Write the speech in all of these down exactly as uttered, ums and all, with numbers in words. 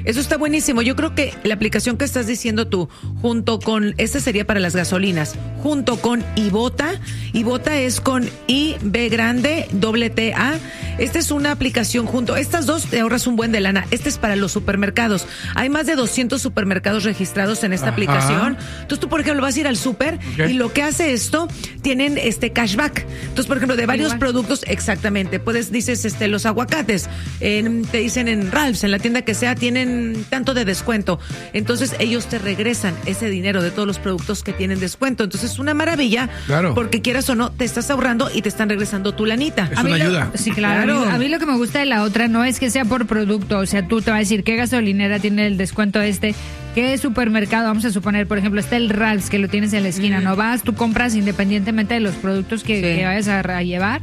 Eso está buenísimo. Yo creo que la aplicación que estás diciendo tú, junto con, esta sería para las gasolinas, junto con Ibota. Ibota es con I, B grande, doble T, A. Esta es una aplicación junto, estas dos te ahorras un buen de lana. Este es para los supermercados. Hay más de doscientos supermercados registrados en esta Ajá. aplicación. Entonces tú, por ejemplo, vas a ir al súper okay. y lo que hace esto, tienen este cashback. Entonces, por ejemplo, de varios Igual. productos, exactamente. Puedes, dices, este, los aguacates, eh, te dicen en Ralph's, en la tienda que sea, tienen tanto de descuento. Entonces, ellos te regresan ese dinero de todos los productos que tienen descuento. Entonces, es una maravilla. Claro. Porque quieras o no, te estás ahorrando y te están regresando tu lanita. Es a una lo, ayuda. Sí, claro. claro. A mí lo que me gusta de la otra no es que sea por producto. O sea, tú te vas a decir qué gasolinera tiene el descuento este, qué supermercado, vamos a suponer, por ejemplo, está el Ralph's que lo tienes en la esquina. Mm. No vas, tú compras independientemente de los productos que, sí. que vayas a, a llevar.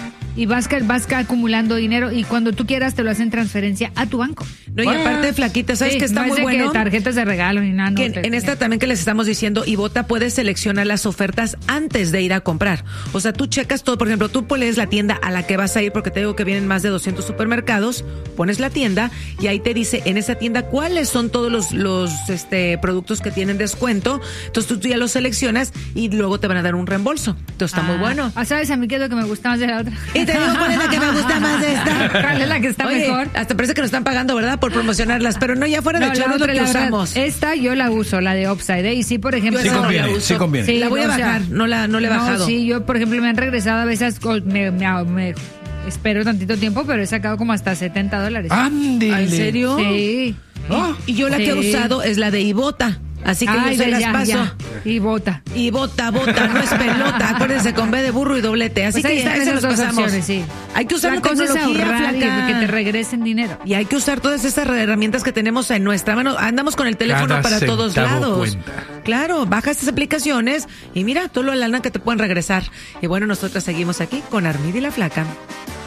Y vas, vas acumulando dinero y cuando tú quieras te lo hacen transferencia a tu banco. No, y ah, aparte, flaquita, ¿sabes sí, que está no muy es de bueno? Que tarjetas de regalo ni nada. No, que te, en esta también que les estamos diciendo, Ibota puede seleccionar las ofertas antes de ir a comprar. O sea, tú checas todo, por ejemplo, tú pones la tienda a la que vas a ir, porque te digo que vienen más de doscientos supermercados, pones la tienda y ahí te dice en esa tienda cuáles son todos los, los este, productos que tienen descuento. Entonces tú, tú ya los seleccionas y luego te van a dar un reembolso. Entonces está ah, muy bueno. Ah, ¿sabes a mí qué es lo que me gusta más de la otra? Y te digo cuál es la que me gusta más de esta. ¿Cuál es la que está Oye, mejor? Hasta parece que nos están pagando, ¿verdad? Por promocionarlas, pero no, ya fuera de no, chorro lo que usamos. Verdad, esta yo la uso, la de Upside, ¿eh? Y sí, por ejemplo... Sí no conviene, la uso. sí conviene. Sí, la voy a bajar, sea, no la no le he no, bajado. Sí, yo, por ejemplo, me han regresado a veces, me, me, me espero tantito tiempo, pero he sacado como hasta setenta dólares. ¡Ándele! ¿En serio? Sí. ¿Oh? Y yo la sí. que he usado es la de Ibota. Así que Ay, yo se las ya, paso. Ya. Y bota. Y bota, bota, no es pelota. Acuérdense, con B de burro y doble T. Así pues que ahí ya se los pasamos. Opciones, sí. Hay que usar la la cosa tecnología, es ahorrar flaca. y que te regresen dinero. Y hay que usar todas esas herramientas que tenemos en nuestra mano. Andamos con el teléfono Cada para todos lados. Cuenta. Claro, baja estas aplicaciones y mira todo lo de lana que te pueden regresar. Y bueno, nosotros seguimos aquí con Armida y la Flaca.